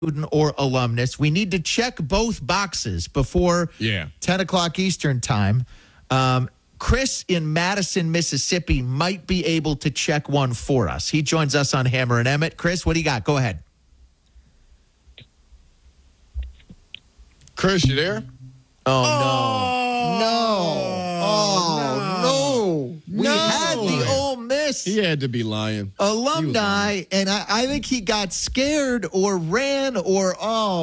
student or alumnus. We need to check both boxes before 10 o'clock Eastern time. Chris in Madison, Mississippi might be able to check one for us. He joins us on Hammer and Emmett. Chris, what do you got? Go ahead. Chris, you there? Oh, no. We had the Ole Miss He had to be lying. alumni, and I think he got scared or ran or,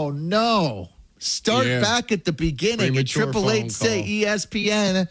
Start back at the beginning. Premature At 888 say ESPN,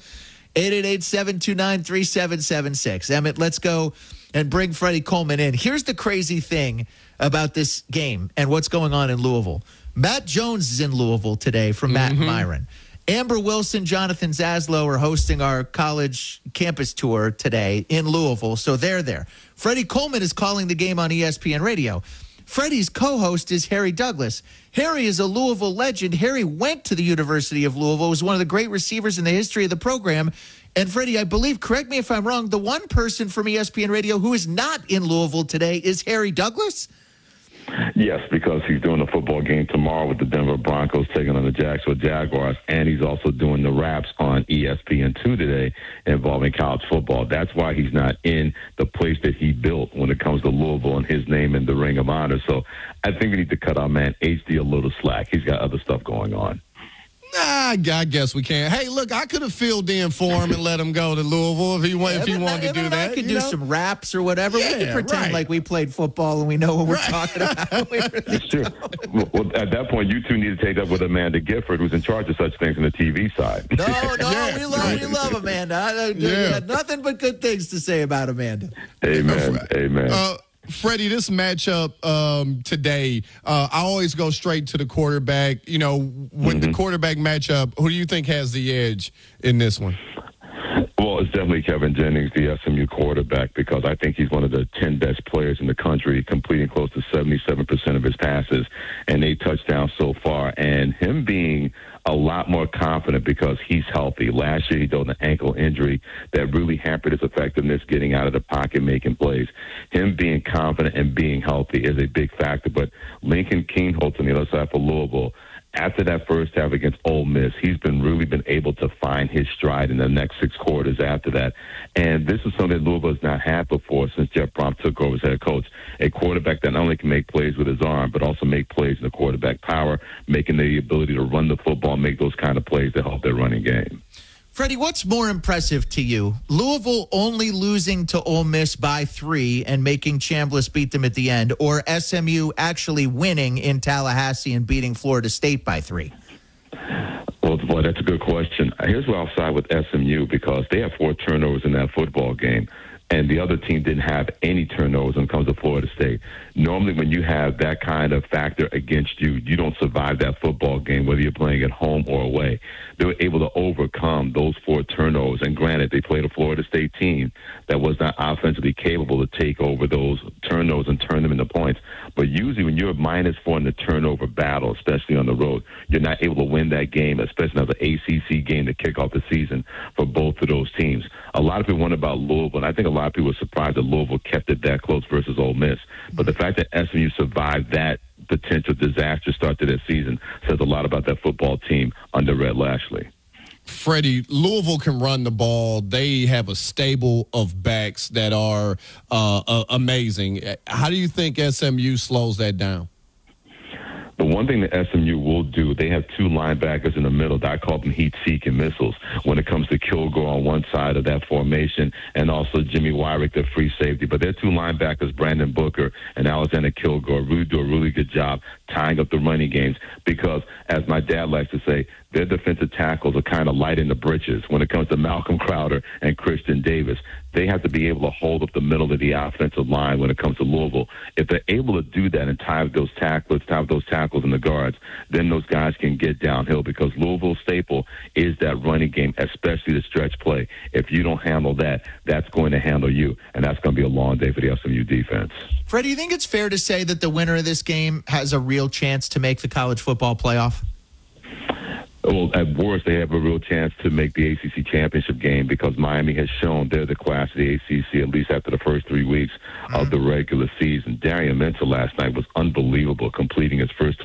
888-729-3776. Emmett, let's go and bring Freddie Coleman in. Here's the crazy thing about this game and what's going on in Louisville. Matt Jones is in Louisville today from Matt and Myron. Amber Wilson, Jonathan Zaslow are hosting our college campus tour today in Louisville, so they're there. Freddie Coleman is calling the game on ESPN Radio. Freddie's co-host is Harry Douglas. Harry is a Louisville legend. Harry went to the University of Louisville, was one of the great receivers in the history of the program. And Freddie, I believe, correct me if I'm wrong, the one person from ESPN Radio who is not in Louisville today is Harry Douglas? Yes, because he's doing a football game tomorrow with the Denver Broncos taking on the Jacksonville Jaguars, and he's also doing the wraps on ESPN2 today involving college football. That's why he's not in the place that he built when it comes to Louisville and his name in the Ring of Honor. So I think we need to cut our man HD a little slack. He's got other stuff going on. I guess we can. Hey, look, I could have filled in for him and let him go to Louisville if he wanted to do that. I could do some raps or whatever. We could pretend like we played football and we know what we're talking about. It's true. Well, at that point, you two need to take that with Amanda Gifford, who's in charge of such things on the TV side. No, we love Amanda. Nothing but good things to say about Amanda. Amen. Freddie, this matchup today, I always go straight to the quarterback. You know, with the quarterback matchup, who do you think has the edge in this one? Well, it's definitely Kevin Jennings, the SMU quarterback, because I think he's one of the 10 best players in the country, completing close to 77% of his passes and 8 touchdowns so far. And him being a lot more confident because he's healthy. Last year, he dealt with an ankle injury that really hampered his effectiveness getting out of the pocket, making plays. Him being confident and being healthy is a big factor. But Lincoln Keenholz on the other side for Louisville, after that first half against Ole Miss, he's really been able to find his stride in the next 6 quarters after that. And this is something that Louisville has not had before since Jeff Brom took over as head coach. A quarterback that not only can make plays with his arm, but also make plays in the quarterback power, making the ability to run the football, make those kind of plays that help their running game. Freddie, what's more impressive to you? Louisville only losing to Ole Miss by 3 and making Chambliss beat them at the end, or SMU actually winning in Tallahassee and beating Florida State by 3? Well, boy, that's a good question. Here's where I'll side with SMU because they have 4 turnovers in that football game. And the other team didn't have any turnovers when it comes to Florida State. Normally, when you have that kind of factor against you, you don't survive that football game, whether you're playing at home or away. They were able to overcome those 4 turnovers. And granted, they played a Florida State team that was not offensively capable to take over those turnovers and turn them into points. But usually when you're -4 in the turnover battle, especially on the road, you're not able to win that game, especially as an ACC game to kick off the season for both of those teams. A lot of people wonder about Louisville, and I think a lot of people were surprised that Louisville kept it that close versus Ole Miss. But the fact that SMU survived that potential disaster start to their season says a lot about that football team under Red Lashley. Freddie, Louisville can run the ball. They have a stable of backs that are amazing. How do you think SMU slows that down? The one thing that SMU will do, they have 2 linebackers in the middle that I call them heat-seeking missiles when it comes to Kilgore on one side of that formation and also Jimmy Wyrick, the free safety. But their 2 linebackers, Brandon Booker and Alexander Kilgore, really do a really good job tying up the running games because, as my dad likes to say, their defensive tackles are kind of light in the britches when it comes to Malcolm Crowder and Christian Davis. They have to be able to hold up the middle of the offensive line when it comes to Louisville. If they're able to do that and tie up those tackles and the guards, then those guys can get downhill because Louisville's staple is that running game, especially the stretch play. If you don't handle that, that's going to handle you, and that's going to be a long day for the SMU defense. Fred, do you think it's fair to say that the winner of this game has a real chance to make the college football playoff? Well, at worst, they have a real chance to make the ACC championship game because Miami has shown they're the class of the ACC, at least after the first 3 weeks of the regular season. Darian Minter last night was unbelievable, completing his first